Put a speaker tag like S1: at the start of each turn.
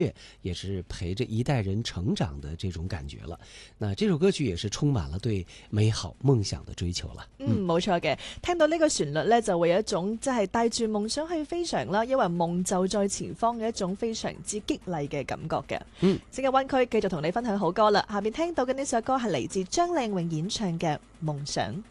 S1: 也是陪着一代人成長的這種感覺了。那這首歌曲也是充滿了對美好夢想的追求了。
S2: 冇錯嘅，聽到呢個旋律呢，就會有一種即係帶住夢想去飛翔啦，因為夢就在前方嘅一種非常之激勵嘅感覺嘅。正日灣區繼續同你分享好歌啦，下邊聽到嘅呢首歌係嚟自張靚穎演唱嘅《夢想》。